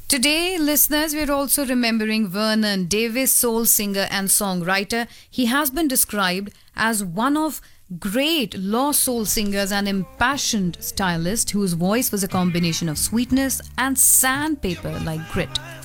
Today, listeners, we're also remembering Vernon Davis, soul singer and songwriter. He has been described as one of great lost soul singers and impassioned stylist whose voice was a combination of sweetness and sandpaper like grit.